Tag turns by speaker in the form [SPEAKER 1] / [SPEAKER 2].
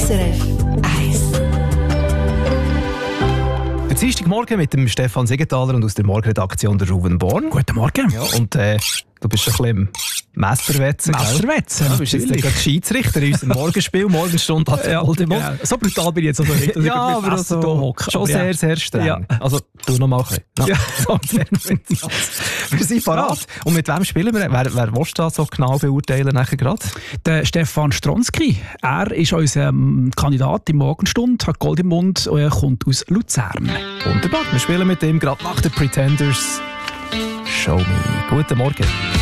[SPEAKER 1] SRF 1.
[SPEAKER 2] Der Dienstagmorgen mit dem Stefan Siegenthaler und aus der Morgenredaktion der Ruben Born.
[SPEAKER 3] Guten Morgen.
[SPEAKER 2] Ja, und du bist ein bisschen im Messerwetzen.
[SPEAKER 3] Messerwetzen,
[SPEAKER 2] Ja, du bist jetzt gerade Schiedsrichter in unserem Morgenspiel, Morgenstunde hat
[SPEAKER 3] genau. So brutal bin ich jetzt also nicht, dass
[SPEAKER 2] ja, aber also, schon sehr, sehr streng. Ja. Also, tu noch mal ein bisschen. Ja. So, wir sind parat. Und mit wem spielen wir? Wer willst du da so genau beurteilen nachher gerade?
[SPEAKER 3] Der Stefan Stronski. Er ist unser Kandidat im Morgenstunde, hat Gold im Mund und er kommt aus Luzern.
[SPEAKER 2] Wunderbar. Wir spielen mit ihm gerade nach den Pretenders. Show me. Guten Morgen.